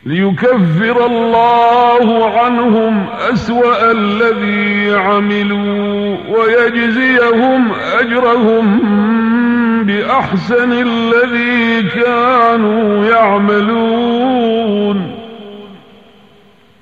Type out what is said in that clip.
ليكفر الله عنهم أسوأ الذي عملوا ويجزيهم أجرهم بأحسن الذي كانوا يعملون.